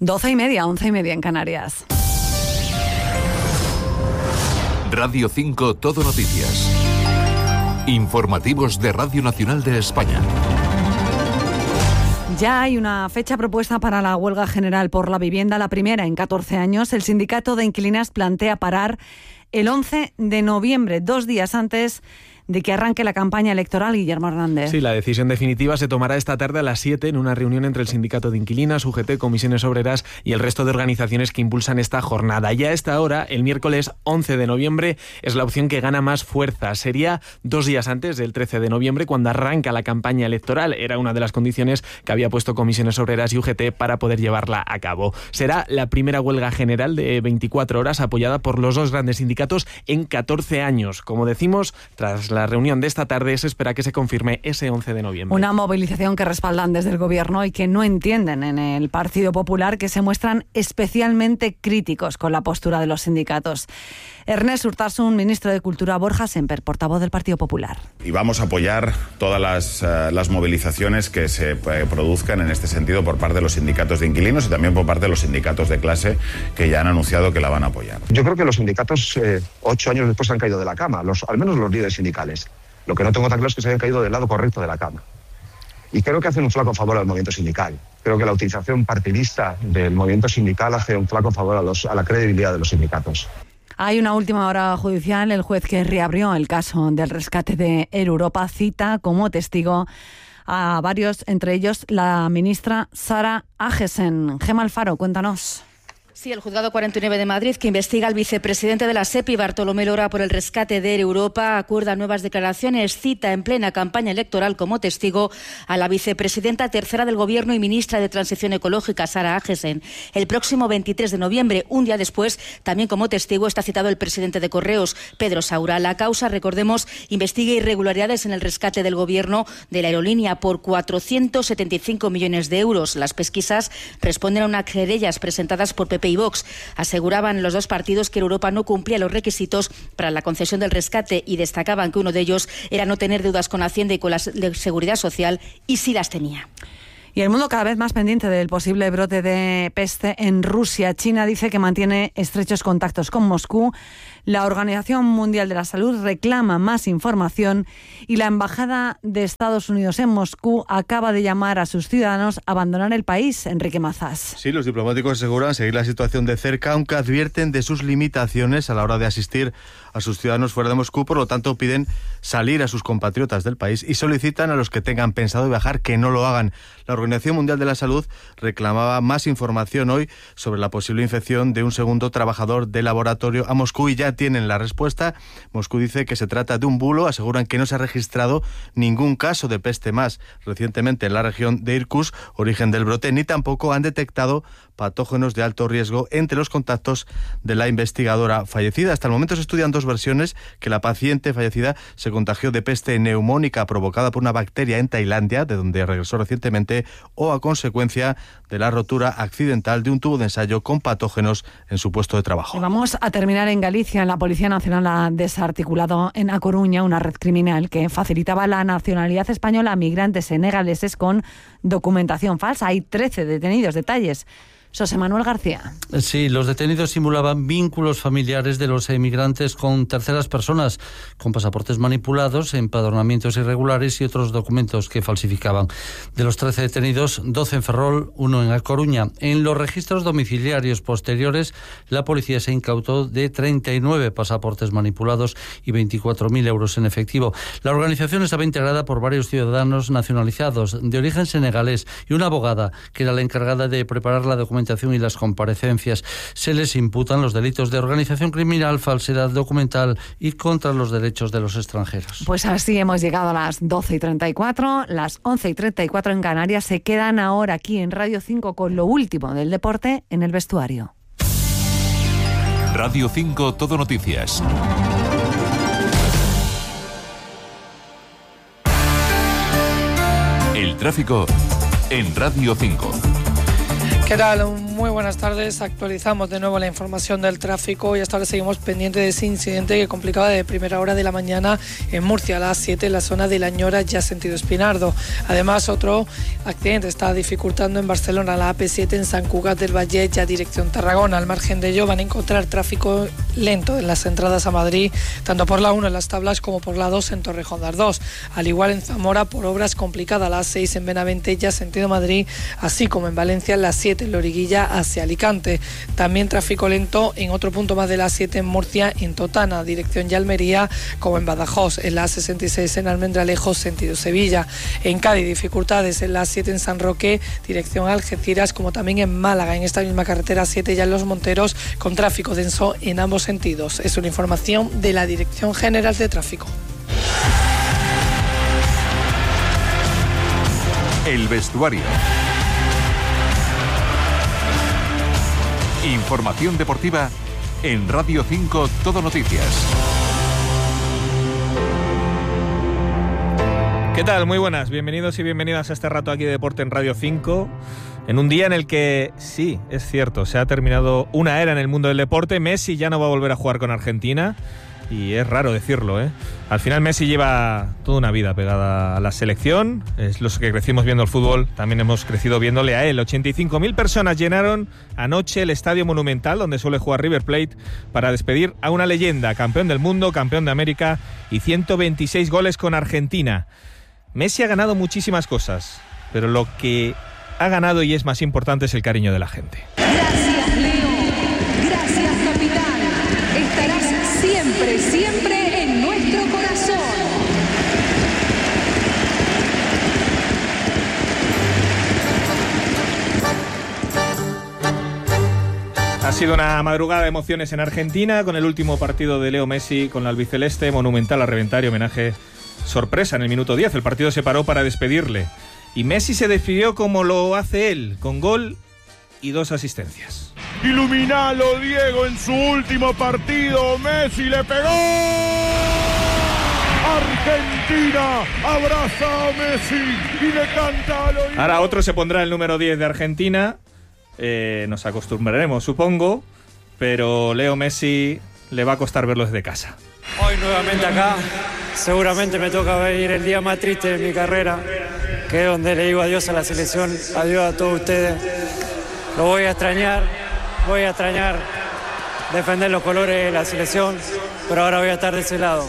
12:30, 11:30 en Canarias. Radio 5 Todo Noticias. Informativos de Radio Nacional de España. Ya hay una fecha propuesta para la huelga general por la vivienda, la primera en 14 años. El sindicato de inquilinas plantea parar el 11 de noviembre, 2 días antes de que arranque la campaña electoral. Guillermo Hernández. Sí, la decisión definitiva se tomará esta tarde a las 7 en una reunión entre el sindicato de inquilinas, UGT, comisiones obreras y el resto de organizaciones que impulsan esta jornada. Ya a esta hora, el miércoles 11 de noviembre, es la opción que gana más fuerza. Sería 2 días antes del 13 de noviembre, cuando arranca la campaña electoral. Era una de las condiciones que había puesto comisiones obreras y UGT para poder llevarla a cabo. Será la primera huelga general de 24 horas apoyada por los dos grandes sindicatos en 14 años. Como decimos, tras la reunión de esta tarde se espera que se confirme ese 11 de noviembre. Una movilización que respaldan desde el Gobierno y que no entienden en el Partido Popular, que se muestran especialmente críticos con la postura de los sindicatos. Ernest Urtasun, ministro de Cultura; Borja Semper, portavoz del Partido Popular. Y vamos a apoyar todas las movilizaciones que se produzcan en este sentido por parte de los sindicatos de inquilinos y también por parte de los sindicatos de clase, que ya han anunciado que la van a apoyar. Yo creo que los sindicatos 8 años después han caído de la cama, al menos los líderes sindicales. Lo que no tengo tan claro es que se hayan caído del lado correcto de la cama. Y creo que hacen un flaco favor al movimiento sindical. Creo que la utilización partidista del movimiento sindical hace un flaco favor a la credibilidad de los sindicatos. Hay una última hora judicial. El juez que reabrió el caso del rescate de Air Europa cita como testigo a varios, entre ellos la ministra Sara Agesen. Gemma Alfaro, cuéntanos. Sí, el Juzgado 49 de Madrid, que investiga al vicepresidente de la SEPI, Bartolomé Lora, por el rescate de Air Europa, acuerda nuevas declaraciones, cita en plena campaña electoral como testigo a la vicepresidenta tercera del Gobierno y ministra de Transición Ecológica, Sara Agesen. El próximo 23 de noviembre, un día después, también como testigo está citado el presidente de Correos, Pedro Saura. La causa, recordemos, investiga irregularidades en el rescate del Gobierno de la aerolínea por 475 millones de euros. Las pesquisas responden a unas querellas presentadas por PP y Vox. Aseguraban los dos partidos que Europa no cumplía los requisitos para la concesión del rescate y destacaban que uno de ellos era no tener deudas con Hacienda y con la Seguridad Social, y sí las tenía. Y el mundo cada vez más pendiente del posible brote de peste en Rusia. China dice que mantiene estrechos contactos con Moscú. La Organización Mundial de la Salud reclama más información y la Embajada de Estados Unidos en Moscú acaba de llamar a sus ciudadanos a abandonar el país. Enrique Mazás. Sí, los diplomáticos aseguran seguir la situación de cerca, aunque advierten de sus limitaciones a la hora de asistir a sus ciudadanos fuera de Moscú. Por lo tanto, piden salir a sus compatriotas del país y solicitan a los que tengan pensado viajar que no lo hagan. La Organización Mundial de la Salud reclamaba más información hoy sobre la posible infección de un segundo trabajador de laboratorio a Moscú y ya tienen la respuesta. Moscú dice que se trata de un bulo, aseguran que no se ha registrado ningún caso de peste más recientemente en la región de Irkutsk, origen del brote, ni tampoco han detectado patógenos de alto riesgo entre los contactos de la investigadora fallecida. Hasta el momento se estudian dos versiones: que la paciente fallecida se contagió de peste neumónica provocada por una bacteria en Tailandia, de donde regresó recientemente, o a consecuencia de la rotura accidental de un tubo de ensayo con patógenos en su puesto de trabajo. Y vamos a terminar en Galicia. La Policía Nacional ha desarticulado en A Coruña una red criminal que facilitaba la nacionalidad española a migrantes senegaleses con documentación falsa. Hay 13 detenidos. Detalles, José Manuel García. Sí, los detenidos simulaban vínculos familiares de los emigrantes con terceras personas, con pasaportes manipulados, empadronamientos irregulares y otros documentos que falsificaban. De los 13 detenidos, 12 en Ferrol, 1 en A Coruña. En los registros domiciliarios posteriores, la policía se incautó de 39 pasaportes manipulados y 24.000 euros en efectivo. La organización estaba integrada por varios ciudadanos nacionalizados de origen senegalés y una abogada que era la encargada de preparar la documentación y las comparecencias. Se les imputan los delitos de organización criminal, falsedad documental y contra los derechos de los extranjeros. Pues así hemos llegado a las 12:34, las 11:34 en Canarias. Se quedan ahora aquí en Radio 5 con lo último del deporte en el vestuario. Radio 5 Todo Noticias. El tráfico en Radio 5. ¿Qué tal? Muy buenas tardes. Actualizamos de nuevo la información del tráfico y hasta ahora seguimos pendientes de ese incidente que complicaba de primera hora de la mañana en Murcia a las 7 en la zona de La Ñora, ya sentido Espinardo. Además, otro accidente está dificultando en Barcelona la AP7 en Sant Cugat del Vallès, ya dirección Tarragona. Al margen de ello van a encontrar tráfico lento en las entradas a Madrid, tanto por la 1 en Las Tablas como por la 2 en Torrejón de Ardoz. Al igual en Zamora por obras complicadas, la 6 en Benavente, ya sentido Madrid, así como en Valencia la 7 en Loriguilla hacia Alicante. También tráfico lento en otro punto más de la 7 en Murcia, en Totana, dirección ya Almería, como en Badajoz, en la 66 en Almendralejo, sentido Sevilla. En Cádiz, dificultades en la 7 en San Roque, dirección Algeciras, como también en Málaga, en esta misma carretera 7 ya en Los Monteros, con tráfico denso en ambos sentidos. Es una información de la Dirección General de Tráfico. El vestuario. Información deportiva en Radio 5 Todo Noticias. ¿Qué tal? Muy buenas, bienvenidos y bienvenidas a este rato aquí de Deporte en Radio 5, en un día en el que, sí, es cierto, se ha terminado una era en el mundo del deporte. Messi ya no va a volver a jugar con Argentina, y es raro decirlo, ¿eh? Al final Messi lleva toda una vida pegada a la selección, es los que crecimos viendo el fútbol, también hemos crecido viéndole a él. 85.000 personas llenaron anoche el Estadio Monumental, donde suele jugar River Plate, para despedir a una leyenda, campeón del mundo, campeón de América y 126 goles con Argentina. Messi ha ganado muchísimas cosas, pero lo que ha ganado y es más importante es el cariño de la gente. Gracias, Leo. Gracias, capitán. Estarás siempre, siempre en nuestro corazón. Ha sido una madrugada de emociones en Argentina, con el último partido de Leo Messi con la albiceleste, monumental a reventar y homenaje sorpresa en el minuto 10. El partido se paró para despedirle y Messi se despidió como lo hace él, con gol y 2 asistencias. Iluminalo, Diego, en su último partido. Messi le pegó. Argentina abraza a Messi y le canta al oído. Ahora otro se pondrá el número 10 de Argentina. Nos acostumbraremos, supongo, pero Leo Messi le va a costar verlo desde casa. Hoy nuevamente acá, seguramente me toca ver el día más triste de mi carrera, que es donde le digo adiós a la selección, adiós a todos ustedes. Lo voy a extrañar defender los colores de la selección, pero ahora voy a estar de ese lado.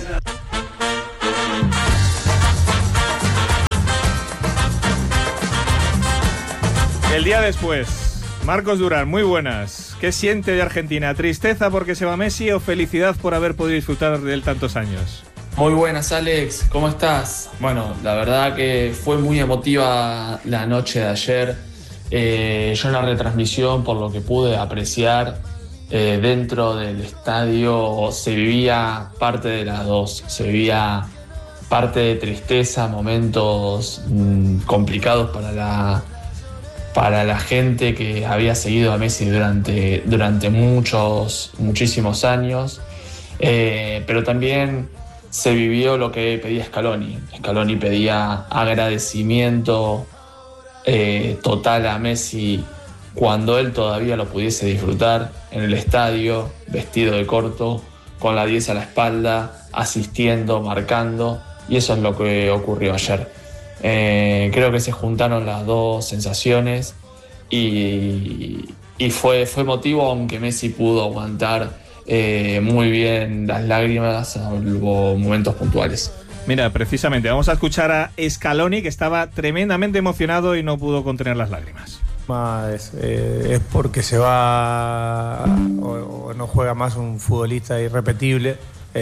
El día después, Marcos Durán, muy buenas. ¿Qué siente de Argentina? ¿Tristeza porque se va Messi o felicidad por haber podido disfrutar de él tantos años? Muy buenas, Alex, ¿cómo estás? Bueno, la verdad que fue muy emotiva la noche de ayer. Yo en la retransmisión, por lo que pude apreciar, dentro del estadio se vivía parte de las dos. Se vivía parte de tristeza, momentos complicados para la gente que había seguido a Messi durante muchísimos años, pero también se vivió lo que pedía Scaloni. Scaloni pedía agradecimiento total a Messi cuando él todavía lo pudiese disfrutar en el estadio, vestido de corto, con la 10 a la espalda, asistiendo, marcando, y eso es lo que ocurrió ayer. Creo que se juntaron las dos sensaciones y fue emotivo, aunque Messi pudo aguantar muy bien las lágrimas, salvo momentos puntuales. Mira, precisamente vamos a escuchar a Scaloni, que estaba tremendamente emocionado y no pudo contener las lágrimas. Es porque se va o no juega más un futbolista irrepetible.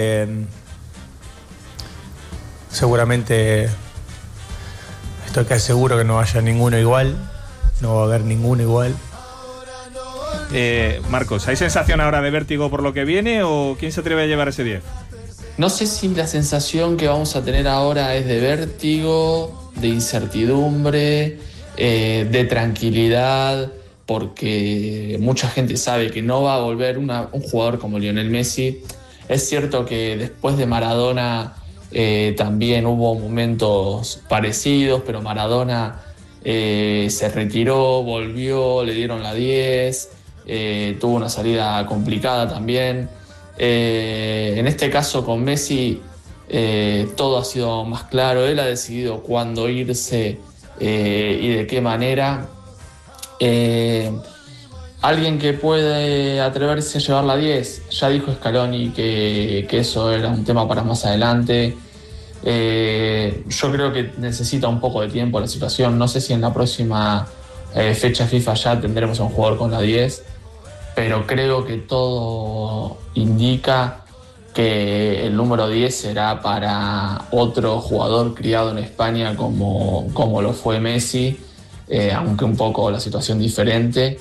Seguramente estoy casi seguro que no haya ninguno igual, no va a haber ninguno igual. Marcos, ¿hay sensación ahora de vértigo por lo que viene o quién se atreve a llevar ese 10? No sé si la sensación que vamos a tener ahora es de vértigo, de incertidumbre, de tranquilidad, porque mucha gente sabe que no va a volver un jugador como Lionel Messi. Es cierto que después de Maradona también hubo momentos parecidos, pero Maradona se retiró, volvió, le dieron la 10, tuvo una salida complicada también. En este caso con Messi todo ha sido más claro, él ha decidido cuándo irse y de qué manera. Alguien que puede atreverse a llevar la 10, ya dijo Scaloni que eso era un tema para más adelante. Yo creo que necesita un poco de tiempo la situación, no sé si en la próxima fecha FIFA ya tendremos a un jugador con la 10, pero creo que todo indica que el número 10 será para otro jugador criado en España como lo fue Messi, aunque un poco la situación diferente,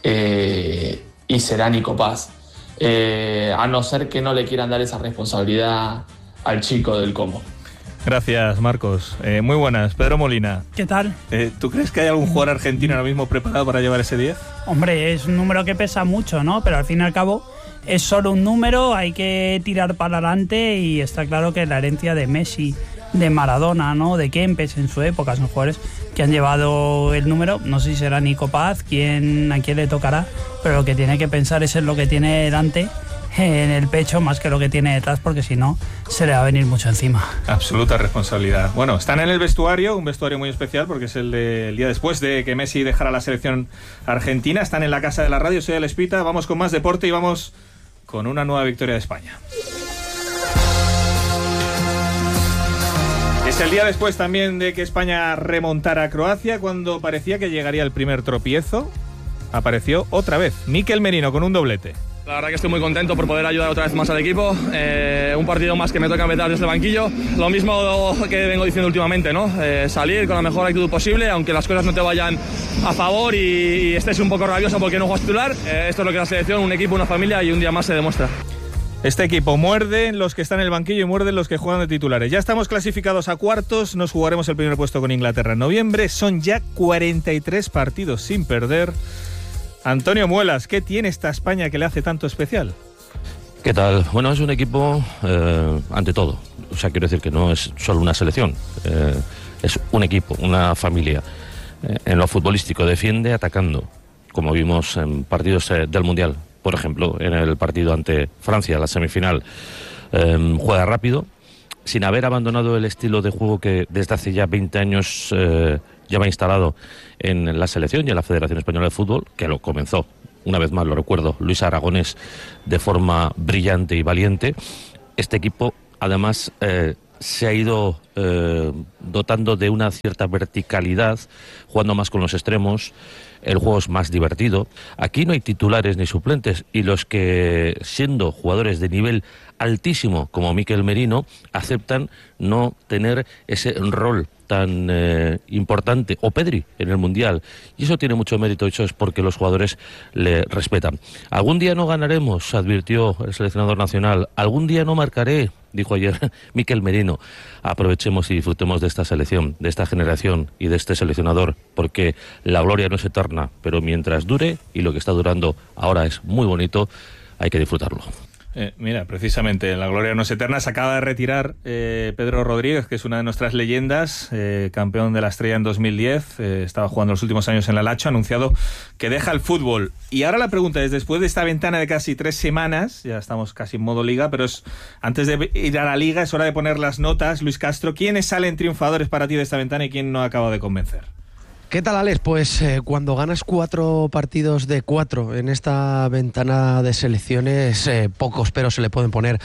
y será Nico Paz, a no ser que no le quieran dar esa responsabilidad al chico del Como. Gracias, Marcos. Muy buenas. Pedro Molina. ¿Qué tal? ¿Tú crees que hay algún jugador argentino ahora mismo preparado para llevar ese 10? Hombre, es un número que pesa mucho, ¿no? Pero al fin y al cabo es solo un número, hay que tirar para adelante y está claro que la herencia de Messi, de Maradona, ¿no? De Kempes en su época, son jugadores que han llevado el número. No sé si será Nico Paz a quién le tocará, pero lo que tiene que pensar es en lo que tiene delante, en el pecho, más que lo que tiene detrás, porque si no se le va a venir mucho encima. Absoluta responsabilidad. Bueno, están en el vestuario, un vestuario muy especial porque es el día después de que Messi dejara la selección argentina. Están en la casa de la radio, soy Alex Pita. Vamos con más deporte y vamos con una nueva victoria de España. Es el día después también de que España remontara a Croacia, cuando parecía que llegaría el primer tropiezo. Apareció otra vez Mikel Merino con un doblete. La verdad que estoy muy contento por poder ayudar otra vez más al equipo. Un partido más que me toca meter desde el banquillo. Lo mismo que vengo diciendo últimamente, ¿no? Salir con la mejor actitud posible, aunque las cosas no te vayan a favor y estés un poco rabioso porque no juegas titular. Esto es lo que es la selección, un equipo, una familia, y un día más se demuestra. Este equipo muerde los que están en el banquillo y muerden los que juegan de titulares. Ya estamos clasificados a cuartos, nos jugaremos el primer puesto con Inglaterra en noviembre. Son ya 43 partidos sin perder. Antonio Muelas, ¿qué tiene esta España que le hace tanto especial? ¿Qué tal? Bueno, es un equipo ante todo. O sea, quiero decir que no es solo una selección, es un equipo, una familia. En lo futbolístico defiende atacando, como vimos en partidos del Mundial. Por ejemplo, en el partido ante Francia, la semifinal, juega rápido, sin haber abandonado el estilo de juego que desde hace ya 20 años lleva instalado en la selección y en la Federación Española de Fútbol, que lo comenzó, una vez más lo recuerdo, Luis Aragonés, de forma brillante y valiente. Este equipo, además, se ha ido dotando de una cierta verticalidad, jugando más con los extremos. El juego es más divertido. Aquí no hay titulares ni suplentes, y los que, siendo jugadores de nivel altísimo como Mikel Merino, aceptan no tener ese rol tan importante, o Pedri en el Mundial, y eso tiene mucho mérito. Eso es porque los jugadores le respetan. Algún día no ganaremos, advirtió el seleccionador nacional. Algún día no marcaré, dijo ayer Mikel Merino. Aprovechemos y disfrutemos de esta selección, de esta generación y de este seleccionador, porque la gloria no es eterna, pero mientras dure, y lo que está durando ahora es muy bonito, hay que disfrutarlo. Mira, precisamente, la gloria no es eterna. Se acaba de retirar Pedro Rodríguez, que es una de nuestras leyendas, campeón de la Estrella en 2010, estaba jugando los últimos años en la Lazio, ha anunciado que deja el fútbol. Y ahora la pregunta es, después de esta ventana de casi 3 semanas, ya estamos casi en modo liga, pero antes de ir a la liga es hora de poner las notas. Luis Castro, ¿quiénes salen triunfadores para ti de esta ventana y quién no acaba de convencer? ¿Qué tal, Alex? Pues cuando ganas 4 partidos de 4 en esta ventana de selecciones, pocos pero se le pueden poner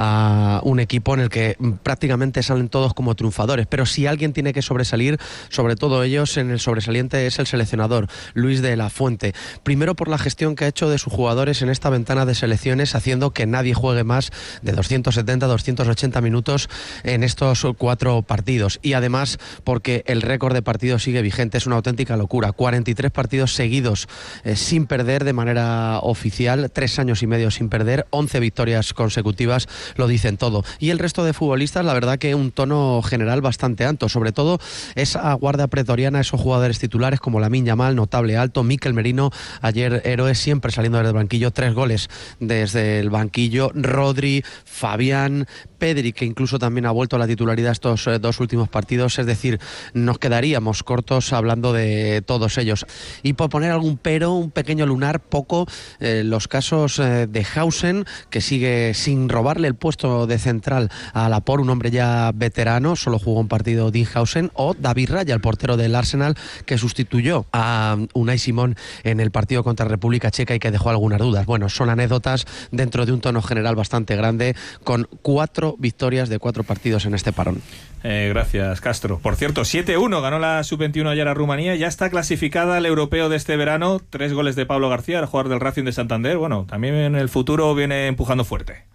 a un equipo en el que prácticamente salen todos como triunfadores. Pero si alguien tiene que sobresalir, sobre todo ellos, en el sobresaliente es el seleccionador, Luis de la Fuente. Primero por la gestión que ha hecho de sus jugadores en esta ventana de selecciones, haciendo que nadie juegue más de 270, 280 minutos en estos 4 partidos. Y además porque el récord de partidos sigue vigente. Es una auténtica locura, 43 partidos seguidos sin perder de manera oficial, 3 años y medio sin perder, 11 victorias consecutivas, lo dicen todo. Y el resto de futbolistas, la verdad que un tono general bastante alto, sobre todo esa guardia pretoriana, esos jugadores titulares como Lamine Yamal, notable alto, Mikel Merino, ayer héroe, siempre saliendo desde el banquillo, 3 goles desde el banquillo, Rodri, Fabián, Pedri, que incluso también ha vuelto a la titularidad estos 2 últimos partidos, es decir, nos quedaríamos cortos hablando de todos ellos. Y por poner algún pero, un pequeño lunar, poco, los casos de Hausen, que sigue sin robarle el puesto de central a Laporte, un hombre ya veterano, solo jugó un partido Dean Hausen, o David Raya, el portero del Arsenal, que sustituyó a Unai Simón en el partido contra República Checa y que dejó algunas dudas. Bueno, son anécdotas dentro de un tono general bastante grande, con 4 victorias de 4 partidos en este parón. Gracias, Castro. Por cierto, 7-1 ganó la Sub-21 ayer a Rumanía, ya está clasificada al europeo de este verano, 3 goles de Pablo García, el jugador del Racing de Santander. Bueno, también en el futuro viene empujando fuerte.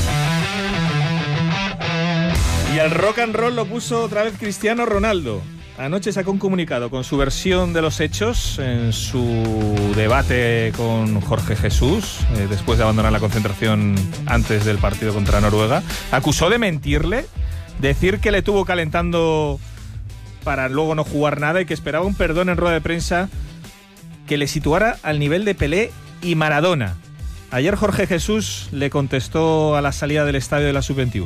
Y al rock and roll lo puso otra vez Cristiano Ronaldo. Anoche sacó un comunicado con su versión de los hechos en su debate con Jorge Jesús, después de abandonar la concentración antes del partido contra Noruega. Acusó de mentirle, decir que le tuvo calentando para luego no jugar nada y que esperaba un perdón en rueda de prensa que le situara al nivel de Pelé y Maradona. Ayer Jorge Jesús le contestó a la salida del estadio de la Sub-21.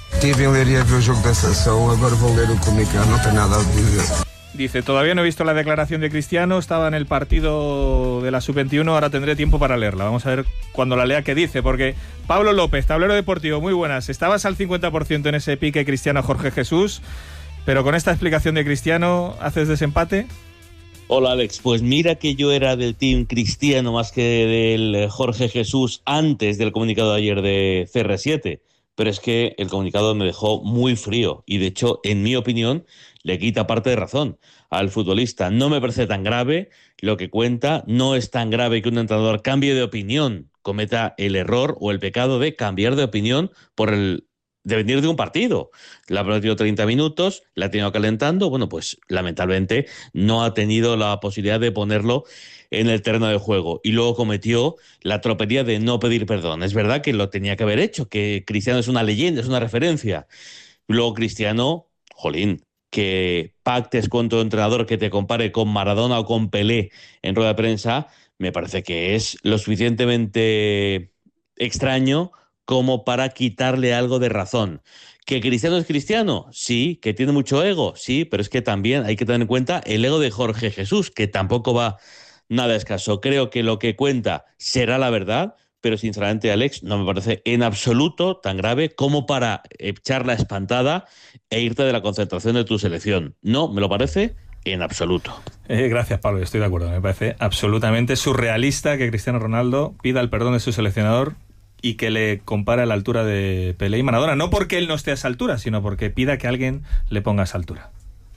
Dice, todavía no he visto la declaración de Cristiano, estaba en el partido de la Sub-21, ahora tendré tiempo para leerla. Vamos a ver cuando la lea qué dice, porque Pablo López, Tablero Deportivo, muy buenas. Estabas al 50% en ese pique Cristiano-Jorge Jesús, pero con esta explicación de Cristiano, ¿haces desempate? Hola Alex, pues mira que yo era del team Cristiano más que del Jorge Jesús antes del comunicado de ayer de CR7. Pero es que el comunicado me dejó muy frío y, de hecho, en mi opinión, le quita parte de razón al futbolista. No me parece tan grave lo que cuenta, no es tan grave que un entrenador cambie de opinión, cometa el error o el pecado de cambiar de opinión de venir de un partido. La ha perdido 30 minutos, la ha tenido calentando, bueno, pues lamentablemente no ha tenido la posibilidad de ponerlo en el terreno de juego y luego cometió la tropelía de no pedir perdón. Es verdad que lo tenía que haber hecho, que Cristiano es una leyenda, es una referencia. Luego Cristiano, jolín, que pactes con tu entrenador que te compare con Maradona o con Pelé en rueda de prensa, me parece que es lo suficientemente extraño como para quitarle algo de razón. ¿Que Cristiano es Cristiano? Sí. ¿Que tiene mucho ego? Sí, pero es que también hay que tener en cuenta el ego de Jorge Jesús, que tampoco va nada escaso. Creo que lo que cuenta será la verdad, pero sinceramente, Alex, no me parece en absoluto tan grave como para echar la espantada e irte de la concentración de tu selección. No, me lo parece en absoluto. Gracias, Pablo, estoy de acuerdo. Me parece absolutamente surrealista que Cristiano Ronaldo pida el perdón de su seleccionador y que le compare a la altura de Pelé y Maradona. No porque él no esté a esa altura, sino porque pida que alguien le ponga a esa altura.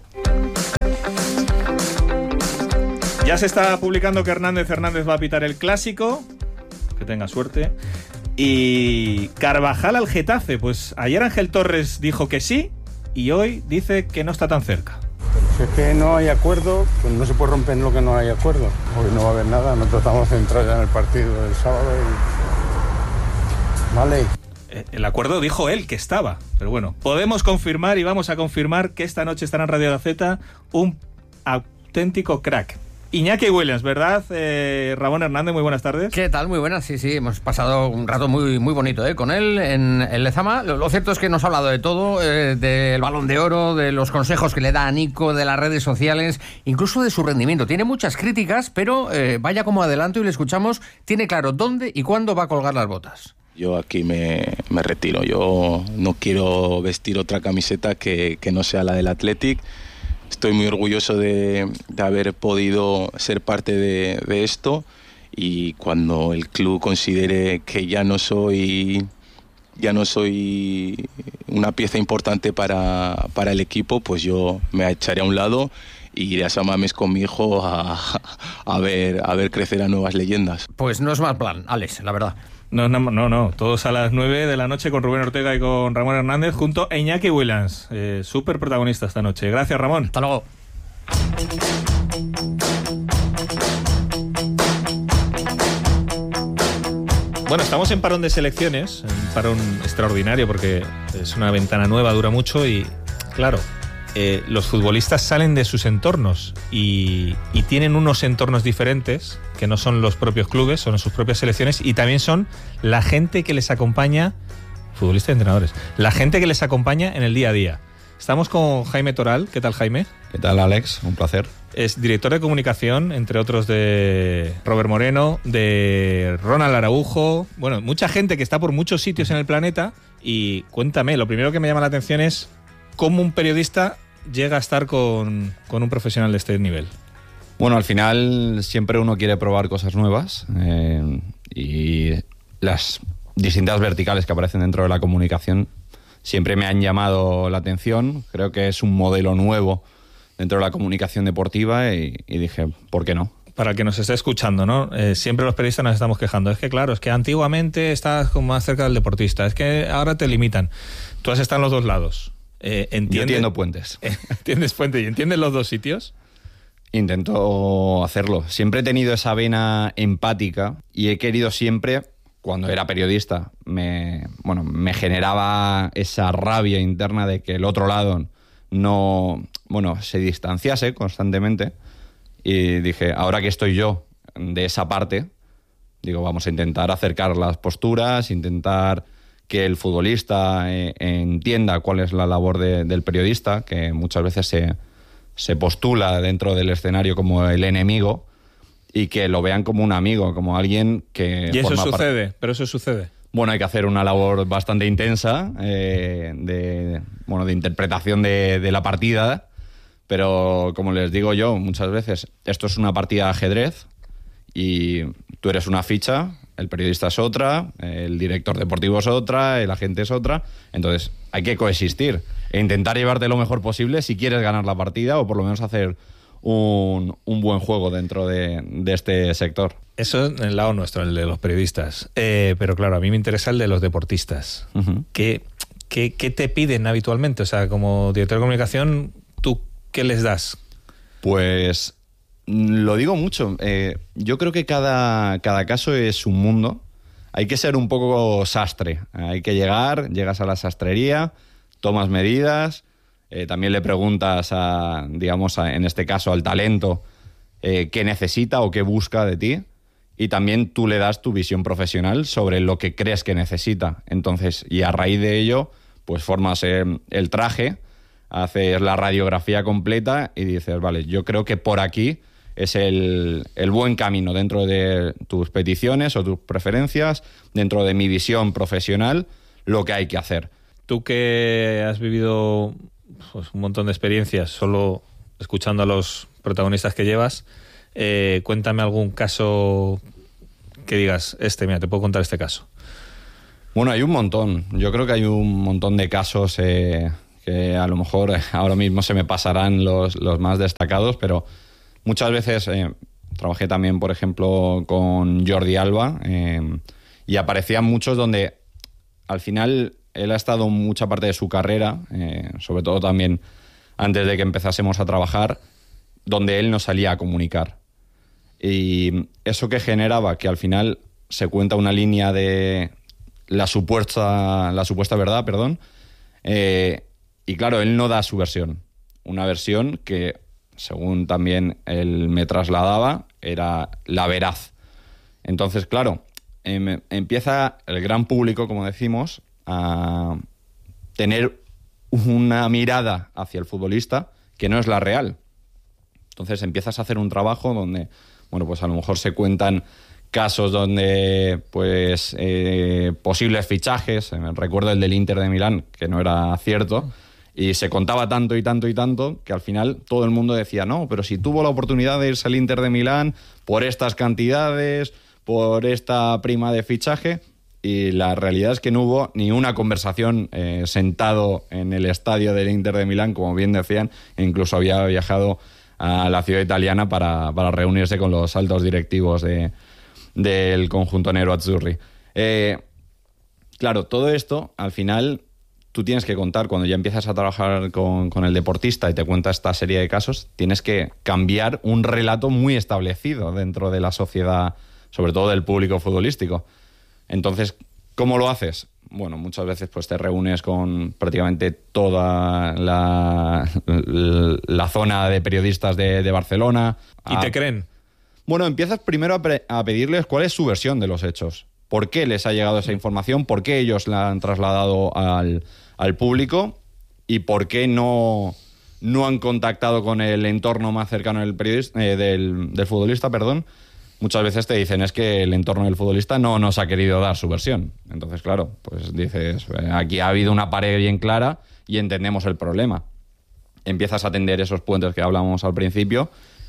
Ya se está publicando que Hernández va a pitar el Clásico. Que tenga suerte. Y Carvajal al Getafe. Pues ayer Ángel Torres dijo que sí y hoy dice que no está tan cerca. Si es que no hay acuerdo, pues no se puede romper lo que no hay acuerdo. Hoy no va a haber nada, nosotros estamos centrados ya en el partido del sábado y... Vale. El acuerdo dijo él que estaba, pero bueno, podemos confirmar y vamos a confirmar que esta noche estará en Radio Gaceta un auténtico crack. Iñaki Williams, ¿verdad? Ramón Hernández, muy buenas tardes. ¿Qué tal? Muy buenas, sí, hemos pasado un rato muy bonito con él en el Lezama. Lo cierto es que nos ha hablado de todo, del Balón de Oro, de los consejos que le da a Nico, de las redes sociales, incluso de su rendimiento. Tiene muchas críticas, pero vaya como adelanto y le escuchamos, tiene claro dónde y cuándo va a colgar las botas. Yo aquí me retiro, yo no quiero vestir otra camiseta que no sea la del Athletic. Estoy muy orgulloso de haber podido ser parte de esto y cuando el club considere que ya no soy una pieza importante para el equipo, pues yo me echaré a un lado e iré a San Mamés con mi hijo a ver crecer a nuevas leyendas. Pues no es mal plan, Alex, la verdad. No. Todos a las 9 de la noche con Rubén Ortega y con Ramón Hernández junto a Iñaki Williams. Súper protagonista esta noche. Gracias, Ramón. Hasta luego. Bueno, estamos en parón de selecciones, un parón extraordinario porque es una ventana nueva, dura mucho y, claro, los futbolistas salen de sus entornos y tienen unos entornos diferentes que no son los propios clubes, son sus propias selecciones y también son la gente que les acompaña futbolistas y entrenadores. La gente que les acompaña en el día a día. Estamos con Jaime Toral. ¿Qué tal, Jaime? ¿Qué tal, Alex? Un placer. Es director de comunicación, entre otros, de Robert Moreno, de Ronald Araujo. Bueno, mucha gente que está por muchos sitios en el planeta. Y cuéntame, lo primero que me llama la atención es cómo un periodista llega a estar con un profesional de este nivel. Bueno, al final siempre uno quiere probar cosas nuevas y las distintas verticales que aparecen dentro de la comunicación siempre me han llamado la atención. Creo que es un modelo nuevo dentro de la comunicación deportiva y dije, ¿por qué no? Para el que nos esté escuchando, ¿no? Siempre los periodistas nos estamos quejando. Es que claro, es que antiguamente estabas como más cerca del deportista. Es que ahora te limitan. Tú has estado en los dos lados. Yo entiendo puentes. ¿Entiendes puentes y entiendes los dos sitios? Intento hacerlo. Siempre he tenido esa vena empática y he querido siempre, cuando era periodista, me generaba esa rabia interna de que el otro lado se distanciase constantemente. Y dije, ahora que estoy yo de esa parte, digo, vamos a intentar acercar las posturas, intentar que el futbolista entienda cuál es la labor del periodista, que muchas veces se postula dentro del escenario como el enemigo, y que lo vean como un amigo, como alguien que... Y eso sucede, pero eso sucede. Bueno, hay que hacer una labor bastante intensa de interpretación de la partida. Pero, como les digo yo muchas veces, esto es una partida de ajedrez y tú eres una ficha, el periodista es otra, el director deportivo es otra, el agente es otra. Entonces, hay que coexistir e intentar llevarte lo mejor posible si quieres ganar la partida o por lo menos hacer un buen juego dentro de este sector. Eso es el lado nuestro, el de los periodistas. Pero claro, a mí me interesa el de los deportistas. Uh-huh. ¿Qué te piden habitualmente? O sea, como director de comunicación, ¿tú qué les das? Pues lo digo mucho. Yo creo que cada caso es un mundo. Hay que ser un poco sastre. Hay que llegas a la sastrería, tomas medidas, también le preguntas en este caso al talento qué necesita o qué busca de ti, y también tú le das tu visión profesional sobre lo que crees que necesita. Entonces, y a raíz de ello, pues formas el traje, haces la radiografía completa y dices, vale, yo creo que por aquí es el buen camino dentro de tus peticiones o tus preferencias, dentro de mi visión profesional, lo que hay que hacer. Tú que has vivido un montón de experiencias solo escuchando a los protagonistas que llevas, cuéntame algún caso que digas, mira, te puedo contar este caso. Bueno, hay un montón. Yo creo que hay un montón de casos que a lo mejor ahora mismo se me pasarán los más destacados, pero muchas veces trabajé también, por ejemplo, con Jordi Alba, y aparecían muchos donde al final él ha estado mucha parte de su carrera, sobre todo también antes de que empezásemos a trabajar, donde él no salía a comunicar. Y eso que generaba que al final se cuenta una línea de la supuesta verdad, perdón, y claro, él no da su versión. Una versión que, según también él me trasladaba, era la veraz. Entonces, claro, empieza el gran público, como decimos, a tener una mirada hacia el futbolista que no es la real. Entonces empiezas a hacer un trabajo donde, pues a lo mejor se cuentan casos donde posibles fichajes. Recuerdo el del Inter de Milán, que no era cierto, y se contaba tanto y tanto y tanto que al final todo el mundo decía, no, pero si tuvo la oportunidad de irse al Inter de Milán por estas cantidades, por esta prima de fichaje, y la realidad es que no hubo ni una conversación sentado en el estadio del Inter de Milán, como bien decían, e incluso había viajado a la ciudad italiana para reunirse con los altos directivos del conjunto nero-azzurri. Claro, todo esto, al final, tú tienes que contar, cuando ya empiezas a trabajar con el deportista y te cuenta esta serie de casos, tienes que cambiar un relato muy establecido dentro de la sociedad, sobre todo del público futbolístico. Entonces, ¿cómo lo haces? Bueno, muchas veces pues te reúnes con prácticamente toda la zona de periodistas de Barcelona. ¿Y te creen? Bueno, empiezas primero a pedirles cuál es su versión de los hechos. por qué les ha llegado esa información, por qué ellos la han trasladado al público y por qué no han contactado con el entorno más cercano del futbolista, perdón. Muchas veces te dicen es que el entorno del futbolista no nos ha querido dar su versión. Entonces, claro, pues dices, aquí ha habido una pared bien clara y entendemos el problema. Empiezas a tender esos puentes que hablábamos al principio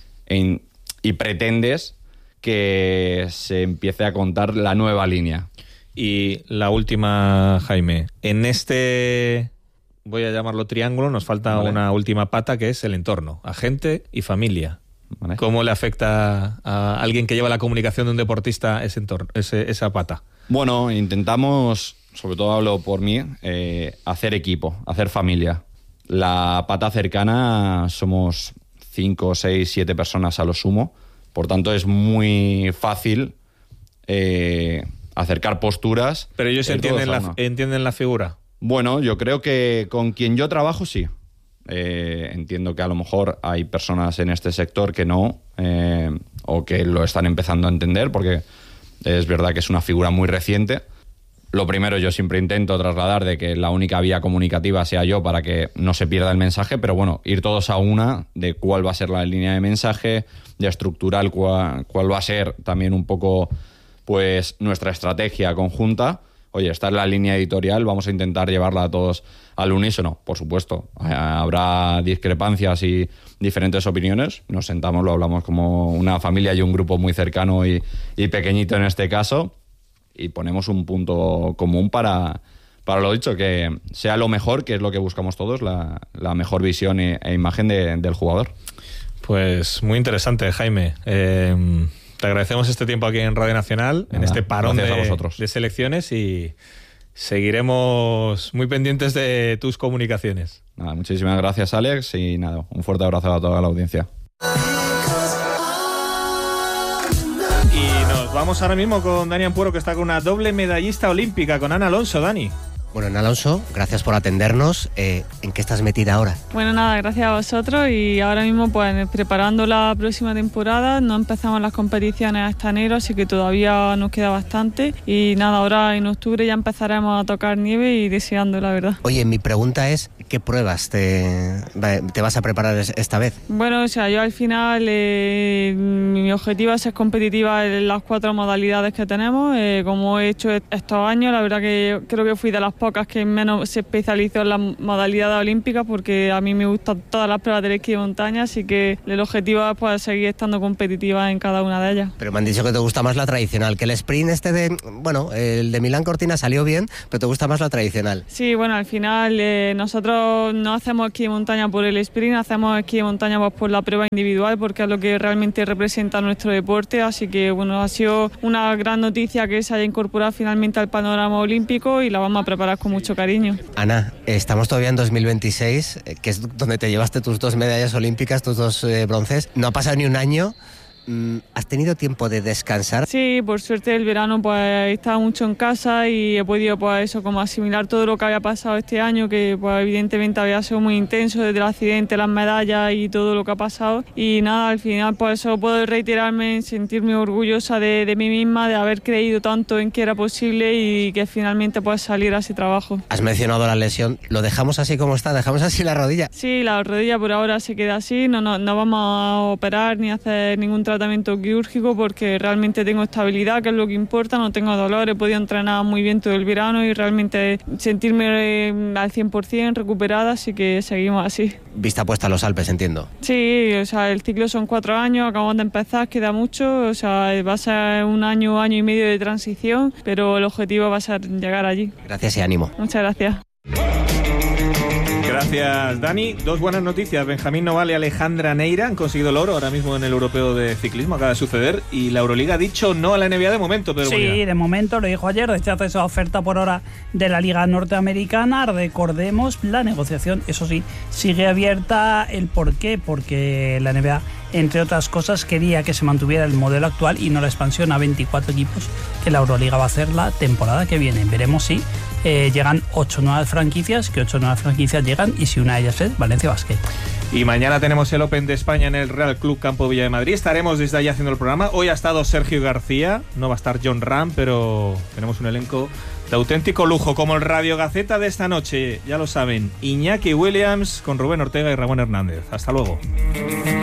y pretendes que se empiece a contar la nueva línea. Y la última, Jaime. En este, voy a llamarlo triángulo, nos falta una última pata que es el entorno, agente y familia. Vale. ¿Cómo le afecta a alguien que lleva la comunicación de un deportista ese entorno, esa pata? Bueno, intentamos, sobre todo hablo por mí, hacer equipo, hacer familia. La pata cercana somos 5, 6, 7 personas a lo sumo. Por tanto, es muy fácil acercar posturas. ¿Pero ellos entienden la figura? Bueno, yo creo que con quien yo trabajo, sí. Entiendo que a lo mejor hay personas en este sector que no, o que lo están empezando a entender, porque es verdad que es una figura muy reciente. Lo primero, yo siempre intento trasladar de que la única vía comunicativa sea yo para que no se pierda el mensaje, pero bueno, ir todos a una de cuál va a ser la línea de mensaje, de estructural cuál va a ser también un poco pues nuestra estrategia conjunta. Oye, esta es la línea editorial, vamos a intentar llevarla a todos al unísono. Por supuesto, habrá discrepancias y diferentes opiniones. Nos sentamos, lo hablamos como una familia y un grupo muy cercano y pequeñito en este caso, y ponemos un punto común para lo dicho, que sea lo mejor, que es lo que buscamos todos, la mejor visión e imagen del jugador. Pues muy interesante, Jaime. Te agradecemos este tiempo aquí en Radio Nacional, en este parón de selecciones, y seguiremos muy pendientes de tus comunicaciones. Nada, muchísimas gracias, Alex, y nada, un fuerte abrazo a toda la audiencia. Y nos vamos ahora mismo con Dani Ampuero, que está con una doble medallista olímpica, con Ana Alonso. Dani. Bueno, Ana Alonso, gracias por atendernos. ¿En qué estás metida ahora? Bueno, nada, gracias a vosotros, y ahora mismo pues preparando la próxima temporada. No empezamos las competiciones hasta enero, así que todavía nos queda bastante, y nada, ahora en octubre ya empezaremos a tocar nieve y deseando, la verdad. Oye, mi pregunta es, ¿qué pruebas te vas a preparar esta vez? Bueno, o sea, yo al final mi objetivo es ser competitiva en las 4 modalidades que tenemos, como he hecho estos años. La verdad que creo que fui de las pocas que menos se especializó en la modalidad olímpica, porque a mí me gustan todas las pruebas del esquí de montaña, así que el objetivo es pues seguir estando competitiva en cada una de ellas. Pero me han dicho que te gusta más la tradicional, que el sprint el de Milán Cortina salió bien, pero te gusta más la tradicional. Sí, bueno, al final nosotros no hacemos esquí de montaña por el sprint, hacemos esquí de montaña pues por la prueba individual, porque es lo que realmente representa nuestro deporte, así que bueno, ha sido una gran noticia que se haya incorporado finalmente al panorama olímpico, y la vamos a preparar con mucho cariño. Ana, estamos todavía en 2026, que es donde te llevaste tus 2 medallas olímpicas, tus 2 bronces. No ha pasado ni un año. ¿Has tenido tiempo de descansar? Sí, por suerte el verano pues he estado mucho en casa y he podido pues eso, como asimilar todo lo que había pasado este año, que pues evidentemente había sido muy intenso, desde el accidente, las medallas y todo lo que ha pasado, y nada, al final pues eso puedo reiterarme, sentirme orgullosa de mí misma, de haber creído tanto en que era posible y que finalmente pues saliera ese trabajo. Has mencionado la lesión, ¿lo dejamos así como está? ¿Dejamos así la rodilla? Sí, la rodilla por ahora se queda así, no vamos a operar ni a hacer ningún tratamiento quirúrgico, porque realmente tengo estabilidad, que es lo que importa, no tengo dolor, he podido entrenar muy bien todo el verano y realmente sentirme al 100% recuperada, así que seguimos así. Vista puesta a los Alpes, entiendo. Sí, o sea, el ciclo son 4 años, acabamos de empezar, queda mucho, o sea, va a ser un año y medio de transición, pero el objetivo va a ser llegar allí. Gracias y ánimo. Muchas gracias. Gracias, Dani. 2 buenas noticias. Benjamín Noval y Alejandra Neira han conseguido el oro ahora mismo en el Europeo de Ciclismo, acaba de suceder, y la Euroliga ha dicho no a la NBA de momento, Pedro. Sí, Bonilla. De momento, lo dijo ayer, rechaza esa oferta por hora de la Liga Norteamericana. Recordemos, la negociación, eso sí, sigue abierta. ¿El por qué? Porque la NBA, entre otras cosas, quería que se mantuviera el modelo actual y no la expansión a 24 equipos que la Euroliga va a hacer la temporada que viene. Veremos si llegan 8 nuevas franquicias, que 8 nuevas franquicias llegan, y si una de ellas es Valencia Basket. Y mañana tenemos el Open de España en el Real Club Campo Villa de Madrid. Estaremos desde allí haciendo el programa. Hoy ha estado Sergio García, no va a estar John Ram, pero tenemos un elenco de auténtico lujo, como el Radio Gaceta de esta noche. Ya lo saben, Iñaki Williams con Rubén Ortega y Ramón Hernández. Hasta luego.